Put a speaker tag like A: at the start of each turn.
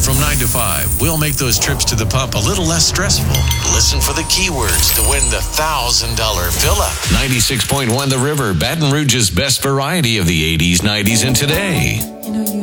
A: From 9 to 5, we'll make those trips to the pump a little less stressful. Listen for the keywords to win the $1,000 fill-up. 96.1 The River, Baton Rouge's best variety of the 80s, 90s, and today.